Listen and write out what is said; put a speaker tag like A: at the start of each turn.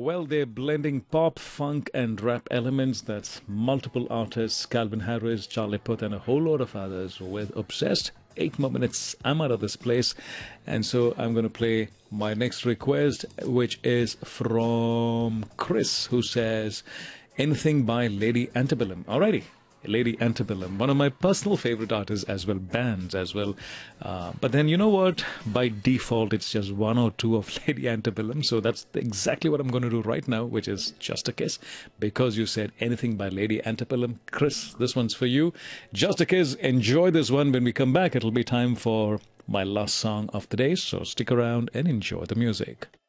A: Well, they're blending pop, funk, and rap elements. That's multiple artists, Calvin Harris, Charlie Puth, and a whole lot of others with Obsessed. 8 more minutes, I'm out of this place. And so I'm going to play my next request, which is from Chris, who says, anything by Lady Antebellum. Alrighty. Lady Antebellum, one of my personal favorite artists as well, bands as well. But then you know what? By default, it's just one or two of Lady Antebellum. So that's exactly what I'm going to do right now, which is Just a Kiss. Because you said anything by Lady Antebellum. Chris, this one's for you. Just a Kiss. Enjoy this one. When we come back, it'll be time for my last song of the day. So stick around and enjoy the music.